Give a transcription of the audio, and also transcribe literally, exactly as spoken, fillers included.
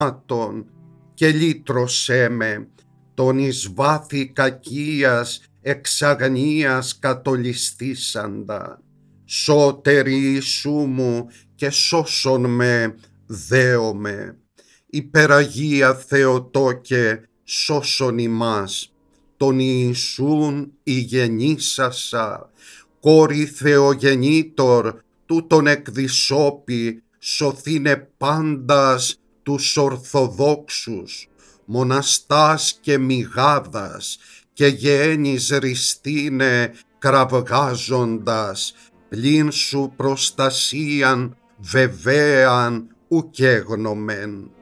θανάτων και λύτρωσέ με τον εις βάθη κακίας εξαγνίας κατολιστήσαντα. Σώτερη Ιησού μου και σώσον με, δέομαι. Υπεραγία Θεοτόκε, σώσον ημάς. Τον Ιησούν ηγενήσασα, κόρη Θεογεννήτωρ, τούτον εκδισώπη, σωθήνε πάντας τους Ορθοδόξους, μοναστάς και μηγάδας, και γέννης ριστήνε κραυγάζοντας, πλην σου προστασίαν βεβαίαν ουκ έγνομεν.